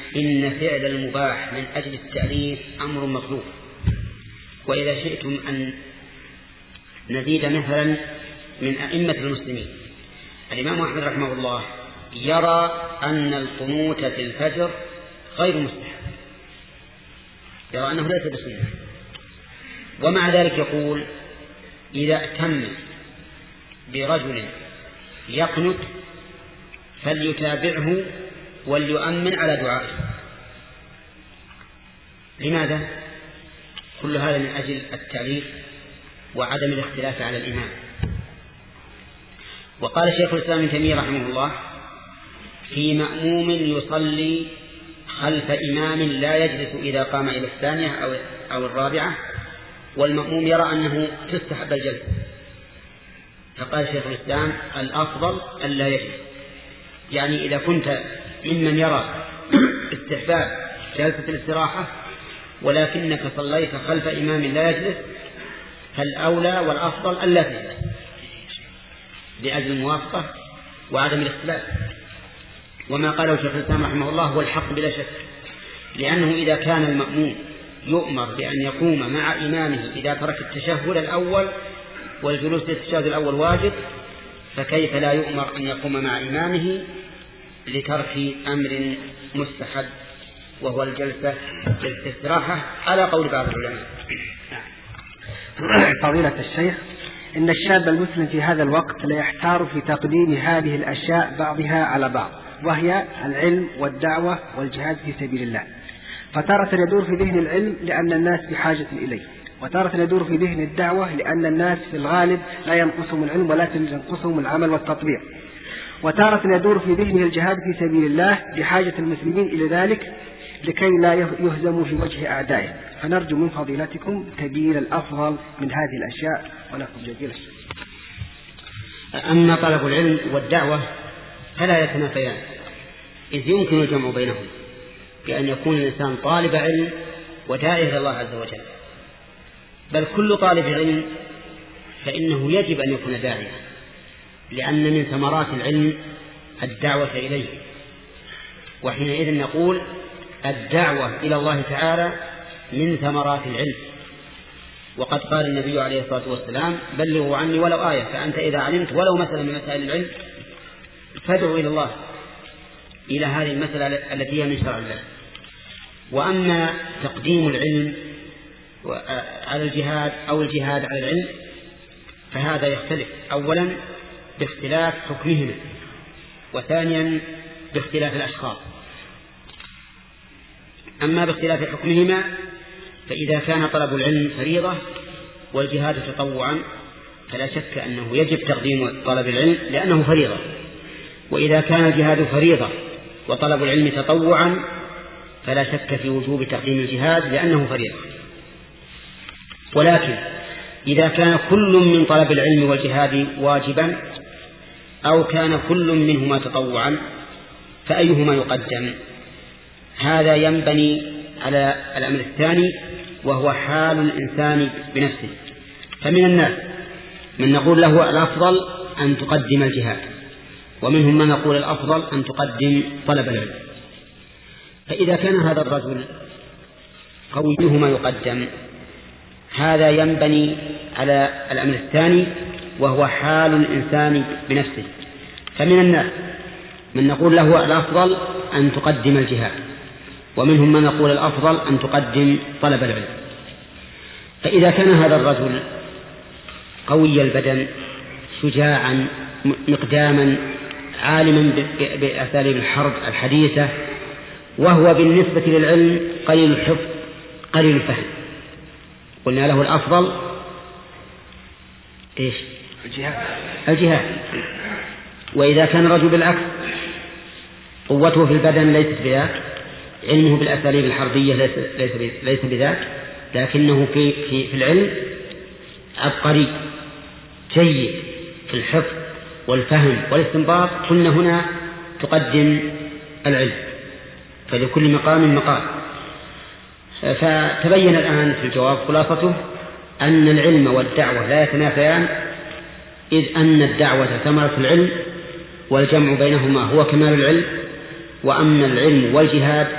إن فعل المباح من أجل التأليف أمر مطلوب. وإذا شئتم أن نزيد مثلا من أئمة المسلمين، الإمام أحمد رحمه الله يرى أن القنوت في الفجر غير مستحب، يرى أنه ليس بسنة، ومع ذلك يقول إذا ائتم برجل يقنت فليتابعه وليؤمن على دعائه. لماذا؟ كل هذا من أجل التعليف وعدم الاختلاف على الإمام. وقال شيخ الإسلام ابن تيمية رحمه الله في مأموم يصلي خلف إمام لا يجلس إذا قام إلى الثانية أو الرابعة، والمأموم يرى أنه تستحب الجلسة، فقال شيخ الإسلام الأفضل ألا يجلس. يعني إذا كنت ممن يرى استحباب جلسة الاستراحة ولكنك صليت خلف إمام لا يجلس، فالأولى والأفضل ألا تجلس لأجل الموافقة وعدم الاختلاف. وما قاله شيخ الإسلام رحمه الله هو الحق بلا شك، لأنه إذا كان المأموم يؤمر بأن يقوم مع إمامه إذا ترك التشهد الأول والجلوس للتشهد الأول واجب، فكيف لا يؤمر أن يقوم مع إمامه لترك أمر مستحب وهو الجلسة للاستراحة على قول بعض العلماء. فضيلة الشيخ، إن الشاب المسلم في هذا الوقت لا يحتار في تقديم هذه الأشياء بعضها على بعض، وهي العلم والدعوة والجهاد في سبيل الله، فتارة يدور في ذهن العلم لأن الناس بحاجة إليه، وتارة يدور في ذهن الدعوة لأن الناس في الغالب لا ينقصهم العلم ولكن ينقصهم العمل والتطبيق، وتارة يدور في ذهنه الجهاد في سبيل الله بحاجة المسلمين إلى ذلك لكي لا يهزموا في وجه أعدائهم. فنرجو من فضيلتكم تبيين الأفضل من هذه الأشياء، ولكم جزيل الشكر. أما طلب العلم والدعوة فلا يتنافيان، إذ يمكن الجمع بينهم بأن يكون الإنسان طالب علم وداعي إلى الله عز وجل، بل كل طالب علم فإنه يجب أن يكون داعيا، لأن من ثمرات العلم الدعوة إليه. وحينئذ نقول الدعوة إلى الله تعالى من ثمرات العلم. وقد قال النبي عليه الصلاة والسلام بلغوا عني ولو آية، فأنت إذا علمت ولو مثلا من مسائل العلم فادعوا إلى الله إلى هذه المسألة التي هي من شرع الله. وأما تقديم العلم على الجهاد أو الجهاد على العلم فهذا يختلف، أولا باختلاف حكمهما، وثانيا باختلاف الأشخاص. أما باختلاف حكمهما فإذا كان طلب العلم فريضة والجهاد تطوعا فلا شك أنه يجب تقديم طلب العلم لأنه فريضة، وإذا كان الجهاد فريضة وطلب العلم تطوعا فلا شك في وجوب تقديم الجهاد لأنه فريضة. ولكن إذا كان كل من طلب العلم والجهاد واجبا أو كان كل منهما تطوعا فأيهما يقدم؟ هذا ينبني على الأمر الثاني وهو حال الإنسان بنفسه. فمن الناس من نقول له الأفضل أن تقدم الجهاد، ومنهم من نقول الأفضل أن تقدم طلب العلم. فإذا كان هذا الرجل قويهما يقدم، هذا ينبني على الأمر الثاني وهو حال الإنسان بنفسه. فمن الناس من نقول له الأفضل أن تقدم الجهاد، ومنهم من نقول الأفضل أن تقدم طلب العلم. فإذا كان هذا الرجل قوي البدن شجاعا مقداما عالما بأساليب الحرب الحديثة، وهو بالنسبة للعلم قليل الحفظ قليل الفهم، قلنا له الأفضل إيش؟ الجهاد. وإذا كان رجل بالعكس قوته في البدن ليست بذاك، علمه بالأساليب الحربية ليس بذاك، لكنه في العلم عبقري جيد في الحفظ والفهم والاستنباط، قلنا هنا تقدم العلم، فلكل مقام مقال. فتبين الآن في الجواب خلاصته أن العلم والدعوة لا يتنافيان، إذ أن الدعوة ثمرة العلم والجمع بينهما هو كمال العلم، وأما العلم والجهاد